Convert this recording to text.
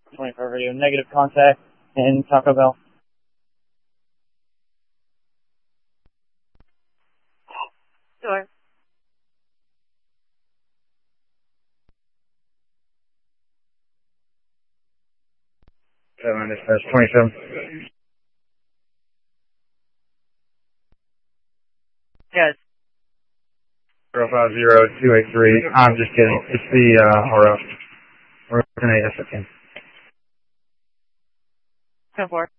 24 radio, negative contact in Taco Bell. Sure. Dispatch 27. Yes. 050283. I'm just kidding. It's the RF. We're looking at SFN. 10-4.